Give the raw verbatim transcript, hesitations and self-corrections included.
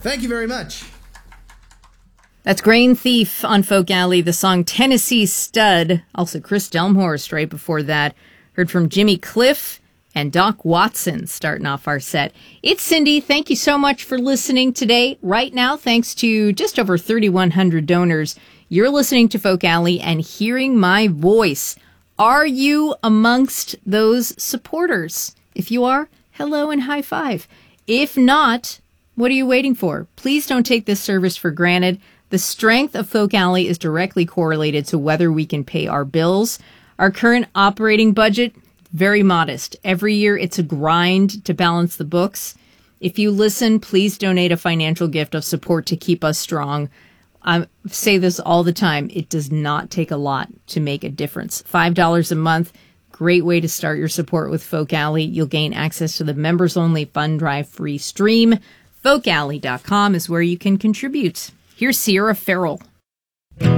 Thank you very much. That's Grain Thief on Folk Alley, the song Tennessee Stud. Also Chris Delmhorst right before that. Heard from Jimmy Cliff and Doc Watson starting off our set. It's Cindy. Thank you so much for listening today. Right now, thanks to just over thirty-one hundred donors, you're listening to Folk Alley and hearing my voice. Are you amongst those supporters? If you are, hello and high five. If not, what are you waiting for? Please don't take this service for granted. The strength of Folk Alley is directly correlated to whether we can pay our bills. Our current operating budget, very modest. Every year it's a grind to balance the books. If you listen, please donate a financial gift of support to keep us strong. I say this all the time. It does not take a lot to make a difference. five dollars a month, great way to start your support with Folk Alley. You'll gain access to the members-only Fund Drive free stream. folk alley dot com is where you can contribute. Here's Sierra Farrell.